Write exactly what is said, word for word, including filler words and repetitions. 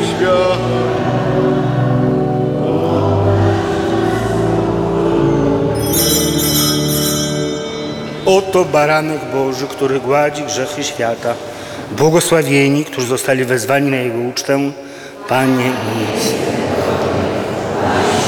świata. Oto baranek Boży, który gładzi grzechy świata. Błogosławieni, którzy zostali wezwani na Jego ucztę. Panie, nic.